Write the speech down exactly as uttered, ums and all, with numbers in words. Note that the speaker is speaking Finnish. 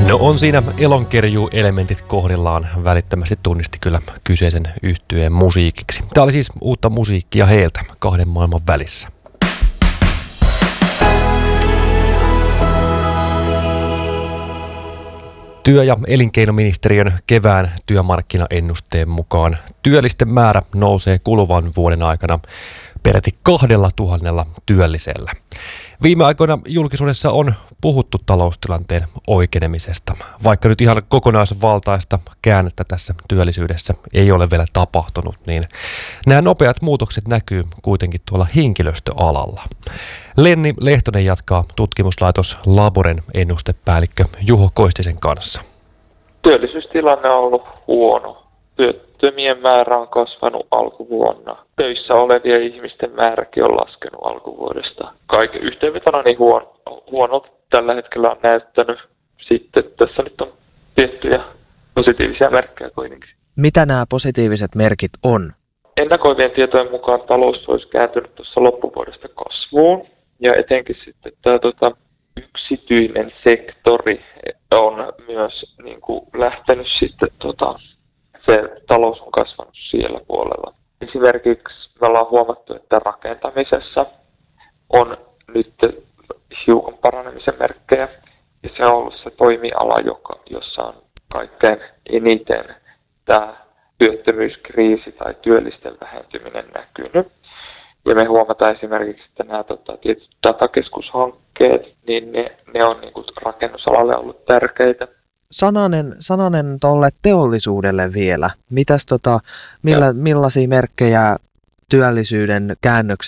No on siinä elonkerjuu-elementit kohdillaan, välittömästi tunnisti kyllä kyseisen yhtyeen musiikiksi. Tämä oli siis uutta musiikkia heiltä kahden maailman välissä. Työ- ja elinkeinoministeriön kevään työmarkkinaennusteen mukaan työllisten määrä nousee kuluvan vuoden aikana peräti kahdella tuhannella työllisellä. Viime aikoina julkisuudessa on puhuttu taloustilanteen oikenemisesta, vaikka nyt ihan kokonaisvaltaista käännettä tässä työllisyydessä ei ole vielä tapahtunut, niin nämä nopeat muutokset näkyy kuitenkin tuolla henkilöstöalalla. Lenni Lehtonen jatkaa tutkimuslaitos Laboren ennustepäällikkö Juho Koistisen kanssa. Työllisyystilanne on ollut huono. Työttömien määrä on kasvanut alkuvuonna. Töissä olevien ihmisten määräkin on laskenut alkuvuodesta. Kaiken yhteenvetona niin huono, huonolta tällä hetkellä on näyttänyt. Sitten tässä nyt on tiettyjä positiivisia merkkejä kuitenkin. Mitä nämä positiiviset merkit on? Ennakoivien tietojen mukaan talous olisi kääntynyt tuossa loppuvuodesta kasvuun. Ja etenkin sitten tämä tota, yksityinen sektori on myös niin kuin, lähtenyt sitten, tota, se talous on kasvanut siellä puolella. Esimerkiksi me ollaan huomattu, että rakentamisessa on nyt hiukan paranemisen merkkejä. Ja se on ollut se toimiala, joka, jossa on kaikkein eniten tämä työttömyyskriisi tai työllisten vähentyminen näkynyt. Ja me huomataan esimerkiksi, että nämä tota, tietyt datakeskushankkeet, niin ne, ne on niin kuin rakennusalalle ollut tärkeitä. Sananen, sananen tuolle teollisuudelle vielä. Mitäs tota, millä, millaisia merkkejä työllisyyden käännöksestä